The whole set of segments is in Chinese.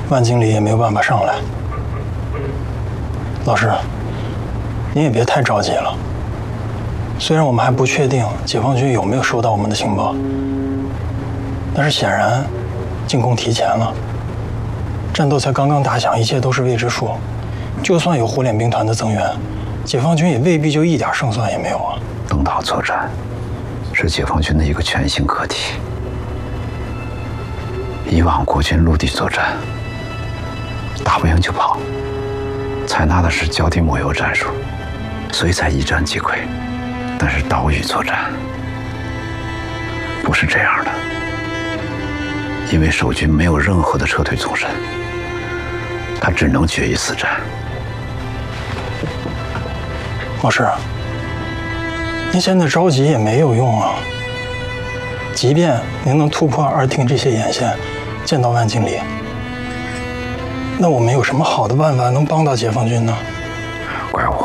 万经理也没有办法上来。老师，您也别太着急了。虽然我们还不确定解放军有没有收到我们的情报，但是显然进攻提前了，战斗才刚刚打响，一切都是未知数。就算有火脸兵团的增援，解放军也未必就一点胜算也没有啊。 登岛作战是解放军的一个全新课题。以往国军陆地作战，打不赢就跑，采纳的是脚底抹油战术，所以才一战即溃。但是岛屿作战不是这样的，因为守军没有任何的撤退纵深，他只能决一死战。 老师，您现在着急也没有用啊。即便您能突破2厅这些沿线，见到万经理，那我们有什么好的办法能帮到解放军呢？ 怪我。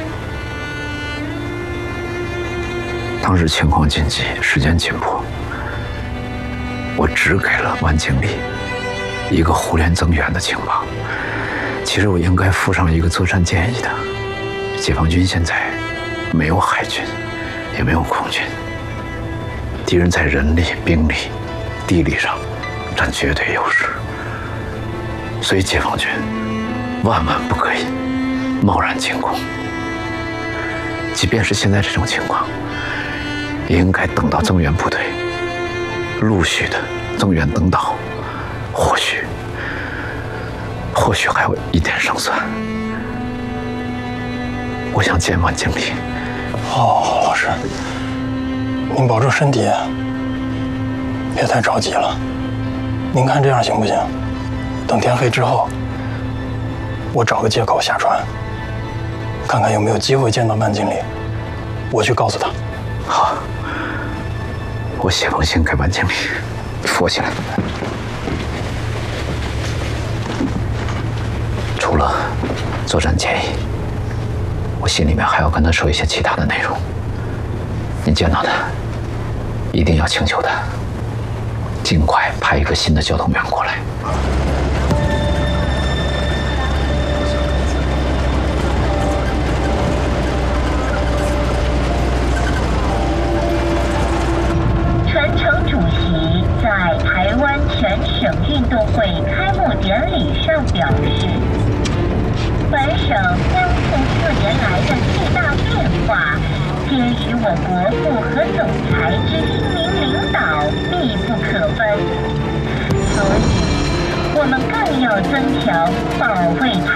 当时情况紧急，时间紧迫，我只给了万经理一个胡琏增援的情报。其实我应该附上一个作战建议的。解放军现在没有海军，也没有空军，敌人在人力、兵力、地理上占绝对优势，所以解放军万万不可以贸然进攻。即便是现在这种情况，也应该等到增援部队陆续的增援登岛，或许还有一点胜算。我想见万经理。 好，老师，您保重身体，别太着急了。您看这样行不行？等天黑之后，我找个借口下船，看看有没有机会见到万经理，我去告诉他。 好，我写封信给万经理，说起来。除了作战建议，我心里面还要跟他说一些其他的内容。你见到他，一定要请求他尽快派一个新的交通员过来。 传承主席在台湾全省运动会开幕典礼上表示，本省将近4年来的巨大变化，皆与我国父和总裁之英明领导密不可分，所以我们更要增强保卫台